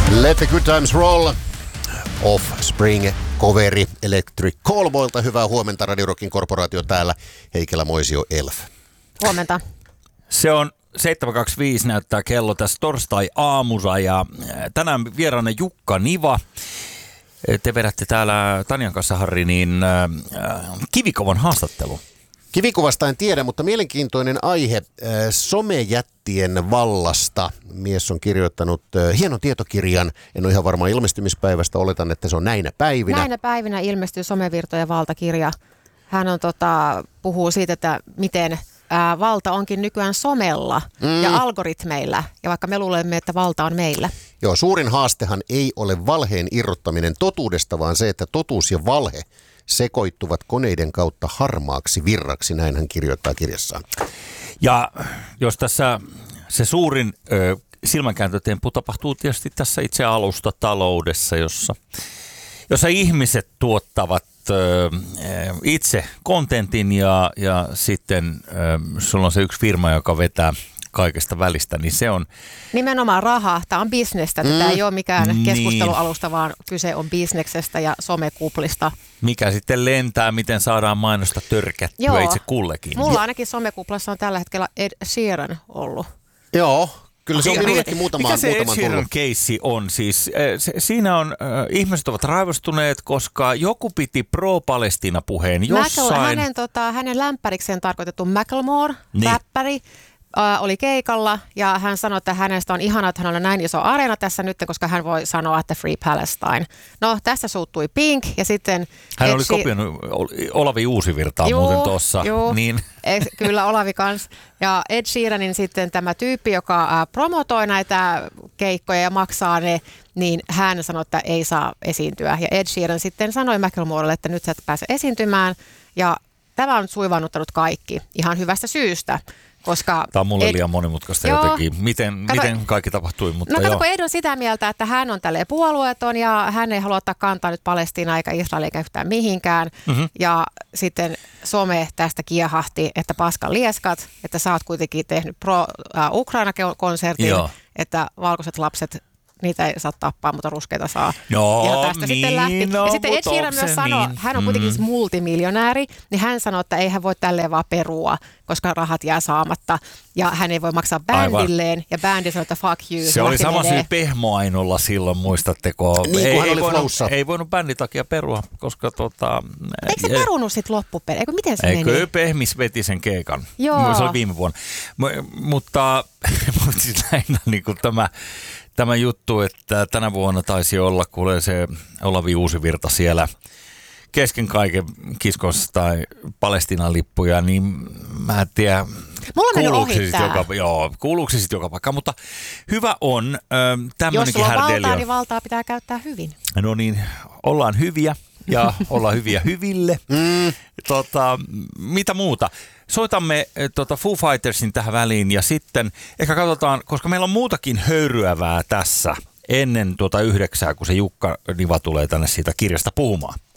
Let the good times roll. Offspring coveri Electric Callboylta. Hyvää huomenta, Radio Rockin korporaatio täällä. Heikelä, Moisio, Elf. Huomenta. Se on 7.25 näyttää kello tässä torstai-aamussa ja tänään vieraana Jukka Niva. Te vedätte täällä Tanjan kanssa, Harri, niin kivikovan haastattelu. Kivikuvasta en tiedä, mutta mielenkiintoinen aihe somejättien vallasta. Mies on kirjoittanut hienon tietokirjan. En ole ihan varma ilmestymispäivästä. Oletan, että se on näinä päivinä. Näinä päivinä ilmestyy Somevirtojen valtakirja. Hän on, puhuu siitä, että miten valta onkin nykyään somella ja algoritmeilla. Ja vaikka me luulemme, että valta on meillä. Joo, suurin haastehan ei ole valheen irrottaminen totuudesta, vaan se, että totuus ja valhe sekoittuvat koneiden kautta harmaaksi virraksi, näin hän kirjoittaa kirjassaan. Ja jos tässä se suurin silmänkääntötemppu tapahtuu tietysti tässä itse alustataloudessa, jossa ihmiset tuottavat itse kontentin ja sitten sulla on se yksi firma, joka vetää kaikesta välistä, niin se on nimenomaan rahaa. Tämä on bisnestä. Tämä ei ole mikään keskustelualusta, vaan kyse on bisneksestä ja somekuplista. Mikä sitten lentää, miten saadaan mainosta törkättyä itse kullekin. Mulla ainakin somekuplassa on tällä hetkellä Ed Sheeran ollut. Joo, kyllä se on minullekin muutaman tullut. Mikä se Ed Sheeran keissi on? Siis, siinä on, ihmiset ovat raivostuneet, koska joku piti pro-Palestina-puheen jossain. Hänen lämpärikseen tarkoitettu Macklemore, räppäri, oli keikalla ja hän sanoi, että hänestä on ihanaa, että hän on näin iso areena tässä nyt, koska hän voi sanoa, että Free Palestine. No, tässä suuttui Pink ja sitten hän oli kopioinut Olavi Uusivirtaa muuten tuossa. Niin. Kyllä, Olavi kans. Ja Ed Sheeranin sitten tämä tyyppi, joka promotoi näitä keikkoja ja maksaa ne, niin hän sanoi, että ei saa esiintyä. Ja Ed Sheeran sitten sanoi Macklemorelle, että nyt sä et pääse esiintymään. Ja tämä on suivaannuttanut kaikki ihan hyvästä syystä. Koska tämä on mulle liian monimutkaista jotenkin. Miten kaikki tapahtui? Mutta kun Ed on sitä mieltä, että hän on tälleen puolueeton ja hän ei halua ottaa kantaa nyt Palestiinaa eikä Israelia eikä yhtään mihinkään. Ja sitten some tästä kiehahti, että paskan lieskat, että sä oot kuitenkin tehnyt pro-Ukraina-konsertin, että valkoiset lapset, niitä ei saa tappaa, mutta ruskeita saa. Ja tästä sitten lähti. Ja sitten Ed Sheeran myös sanoi, hän on kuitenkin multimiljonääri, niin hän sanoi, että ei hän voi tälleen vaan perua, koska rahat jää saamatta. Ja hän ei voi maksaa bändilleen. Ja bändi sanoi, että fuck you. Se oli sama syy Pehmoainolla silloin, muistatteko? Ei voinut bändin takia perua, koska eikö se perunut sitten loppupeleihin? Miten se meni? Eikö Pehmis veti sen keikan? Joo. Se oli viime vuonna. Mutta siis lähinnä niin kuin tämä juttu, että tänä vuonna taisi olla, kuulee se Olavi Uusivirta siellä kesken kaiken kiskossa tai Palestiinan lippuja, niin mä en tiedä, kuuluuko se sitten joka paikka, mutta hyvä on tämmöinenkin härdeli. Jos sulla on valtaa, niin valtaa pitää käyttää hyvin. No niin, ollaan hyviä ja ollaan hyviä hyville. Mitä muuta? Soitamme Foo Fightersin tähän väliin ja sitten ehkä katsotaan, koska meillä on muutakin höyryävää tässä ennen 9, kun se Jukka Niva tulee tänne siitä kirjasta puhumaan.